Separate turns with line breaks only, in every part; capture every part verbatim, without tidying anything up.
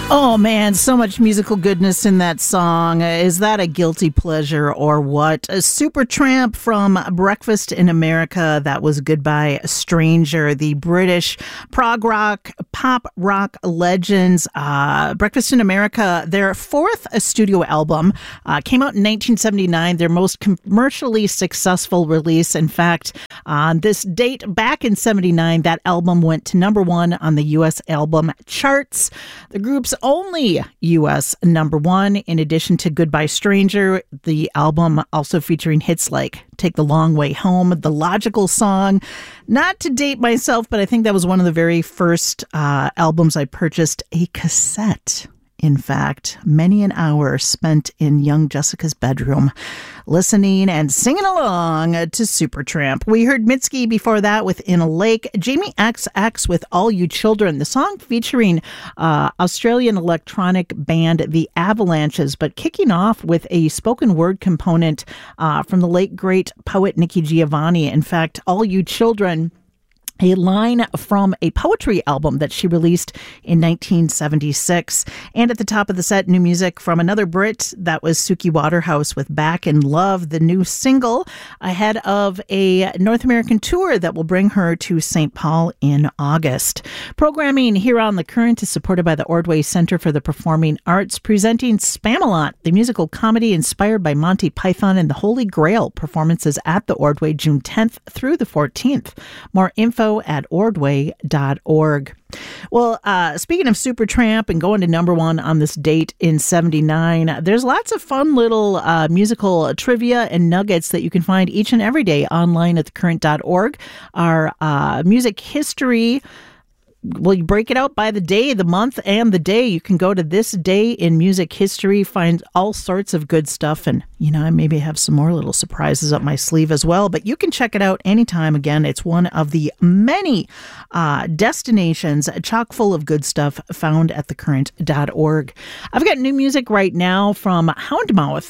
Oh man, so much musical goodness in that song. Is that a guilty pleasure or what? A Supertramp from Breakfast in America. That was Goodbye Stranger, the British prog rock, pop rock legends. Uh, Breakfast in America, their fourth studio album, uh, came out in nineteen seventy-nine, their most commercially successful release. In fact, on this date back in seventy-nine, that album went to number one on the U S album charts. The group's only U S number one. In addition to Goodbye Stranger, the album also featuring hits like Take the Long Way Home, The Logical Song. Not to date myself, but I think that was one of the very first uh, albums I purchased a cassette. In fact, many an hour spent in young Jessica's bedroom, listening and singing along to Supertramp. We heard Mitski before that with In a Lake, Jamie X X with All You Children, the song featuring uh, Australian electronic band The Avalanches, but kicking off with a spoken word component uh, from the late great poet Nikki Giovanni. In fact, All You Children, a line from a poetry album that she released in nineteen seventy-six. And at the top of the set, new music from another Brit. That was Suki Waterhouse with Back in Love, the new single, ahead of a North American tour that will bring her to Saint Paul in August. Programming here on The Current is supported by the Ordway Center for the Performing Arts, presenting Spamalot, the musical comedy inspired by Monty Python and the Holy Grail. Performances at the Ordway June tenth through the fourteenth. More info at ordway dot org. Well, uh, speaking of Supertramp and going to number one on this date in seventy-nine, there's lots of fun little uh, musical trivia and nuggets that you can find each and every day online at the current dot org. Our uh, music history, well, you break it out by the day, the month, and the day. You can go to This Day in Music History, find all sorts of good stuff, and, you know, I maybe have some more little surprises up my sleeve as well, but you can check it out anytime. Again, it's one of the many uh, destinations chock full of good stuff found at the current dot org. I've got new music right now from Houndmouth,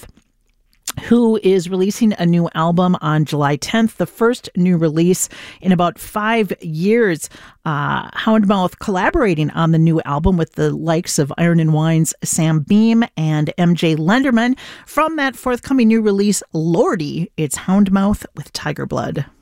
who is releasing a new album on July tenth, the first new release in about five years. Uh, Houndmouth collaborating on the new album with the likes of Iron and Wine's Sam Beam and M J Lenderman. From that forthcoming new release, Lordy, it's Houndmouth with Tiger Blood.